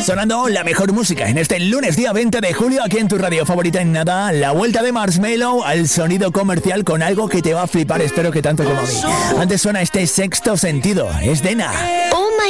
Sonando la mejor música en este lunes día 20 de julio aquí en tu radio favorita. En nada, la vuelta de Marshmello al sonido comercial con algo que te va a flipar, espero que tanto como a mí. Antes suena este Sexto Sentido, es Dena.